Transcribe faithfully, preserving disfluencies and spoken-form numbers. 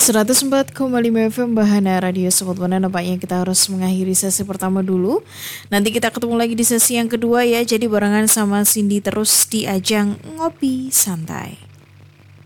seratus empat koma lima F M Bahana Radio Sobat Bona. Nampaknya kita harus mengakhiri sesi pertama dulu. Nanti kita ketemu lagi di sesi yang kedua ya. Jadi barengan sama Cindy terus di ajang Ngopi Santai.